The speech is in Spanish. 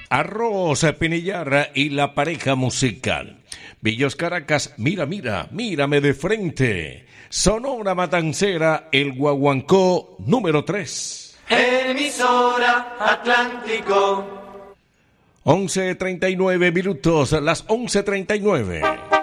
Arroz Pinillar y la pareja musical. Villos Caracas, mírame de frente. Sonora Matancera, el Guaguancó número 3. Emisora Atlántico. 11:39 minutos, las 11:39.